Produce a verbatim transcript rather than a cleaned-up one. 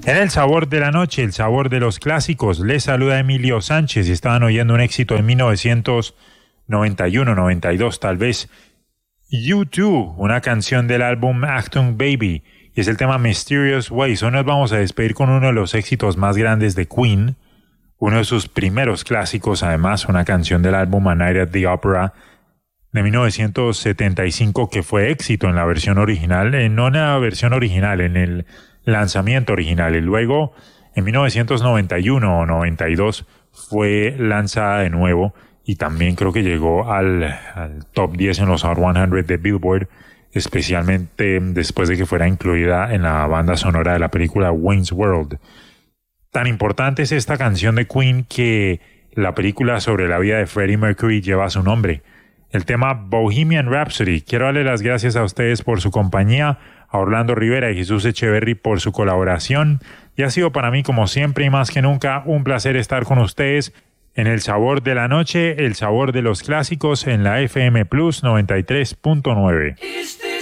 En el sabor de la noche, el sabor de los clásicos, les saluda Emilio Sánchez y estaban oyendo un éxito de mil novecientos noventa y uno, noventa y dos tal vez, U dos, una canción del álbum Achtung Baby, y es el tema Mysterious Ways. Hoy nos vamos a despedir con uno de los éxitos más grandes de Queen, uno de sus primeros clásicos, además, una canción del álbum A Night at the Opera de mil novecientos setenta y cinco que fue éxito en la versión original, eh, no en la versión original, en el lanzamiento original, y luego en mil novecientos noventa y uno o noventa y dos fue lanzada de nuevo y también creo que llegó al, al top diez en los Hot cien de Billboard, especialmente después de que fuera incluida en la banda sonora de la película Wayne's World. Tan importante es esta canción de Queen que la película sobre la vida de Freddie Mercury lleva su nombre. El tema Bohemian Rhapsody. Quiero darle las gracias a ustedes por su compañía, a Orlando Rivera y Jesús Echeverry por su colaboración. Y ha sido para mí, como siempre y más que nunca, un placer estar con ustedes en el sabor de la noche, el sabor de los clásicos en la F M Plus noventa y tres punto nueve.